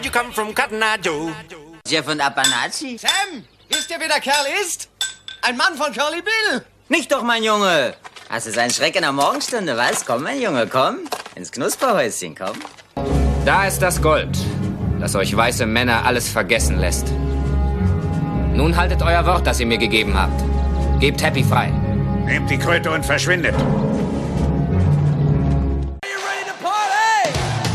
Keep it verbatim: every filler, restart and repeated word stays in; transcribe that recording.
You come from Cotton Eye Joe. Jeff und Apanachi? Sam, wisst ihr, wer der Kerl ist? Ein Mann von Curly Bill. Nicht doch, mein Junge. Hast du seinen Schreck in der Morgenstunde, was? Komm, mein Junge, komm. Ins Knusperhäuschen, komm. Da ist das Gold, das euch weiße Männer alles vergessen lässt. Nun haltet euer Wort, das ihr mir gegeben habt. Gebt Happy frei. Nehmt die Kröte und verschwindet.